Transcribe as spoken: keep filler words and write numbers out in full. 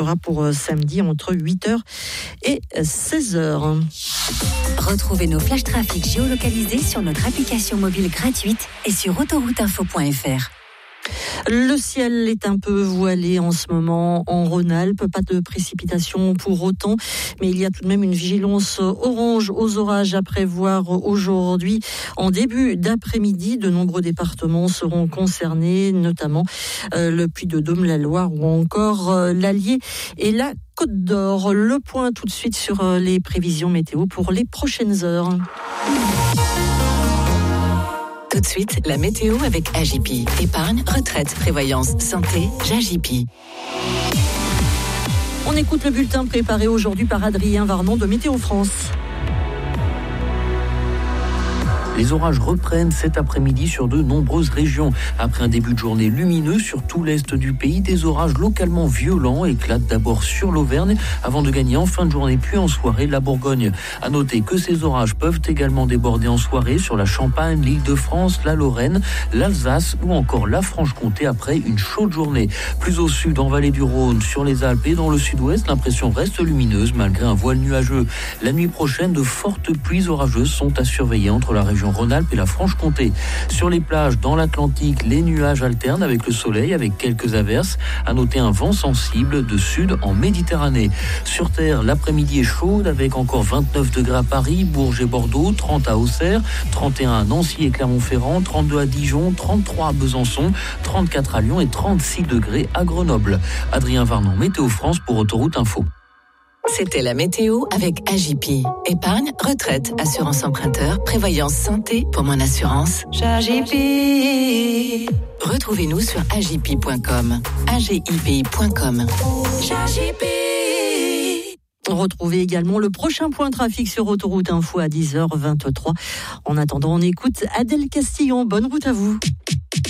sera pour samedi entre huit heures et seize heures. Retrouvez nos flash trafic géolocalisés sur notre application mobile gratuite et sur autoroute info point f r. Le ciel est un peu voilé en ce moment en Rhône-Alpes, pas de précipitations pour autant, mais il y a tout de même une vigilance orange aux orages à prévoir aujourd'hui. En début d'après-midi, de nombreux départements seront concernés, notamment euh, le Puy-de-Dôme, la Loire ou encore euh, l'Allier et la Côte d'Or. Le point tout de suite sur euh, les prévisions météo pour les prochaines heures. Tout de suite, la météo avec A J P. Épargne, retraite, prévoyance, santé, J A J P. On écoute le bulletin préparé aujourd'hui par Adrien Varnon de Météo France. Les orages reprennent cet après-midi sur de nombreuses régions. Après un début de journée lumineux sur tout l'est du pays, des orages localement violents éclatent d'abord sur l'Auvergne avant de gagner en fin de journée puis en soirée la Bourgogne. À noter que ces orages peuvent également déborder en soirée sur la Champagne, l'Île-de-France, la Lorraine, l'Alsace ou encore la Franche-Comté après une chaude journée. Plus au sud, en vallée du Rhône, sur les Alpes et dans le sud-ouest, l'impression reste lumineuse malgré un voile nuageux. La nuit prochaine, de fortes pluies orageuses sont à surveiller entre la région Rhône-Alpes et la Franche-Comté. Sur les plages, dans l'Atlantique, les nuages alternent avec le soleil, avec quelques averses. À noter un vent sensible de sud en Méditerranée. Sur Terre, l'après-midi est chaude avec encore vingt-neuf degrés à Paris, Bourges et Bordeaux, trente à Auxerre, trente et un à Nancy et Clermont-Ferrand, trente-deux à Dijon, trente-trois à Besançon, trente-quatre à Lyon et trente-six degrés à Grenoble. Adrien Varnon, Météo France pour Autoroute Info. C'était la météo avec A J P. Épargne, retraite, assurance emprunteur, prévoyance santé. Pour mon assurance, A J P. Retrouvez-nous sur a j p point com. a g i p i point com. A J P. Retrouvez également le prochain point trafic sur Autoroute Info à dix heures vingt-trois. En attendant, on écoute Adèle Castillon. Bonne route à vous.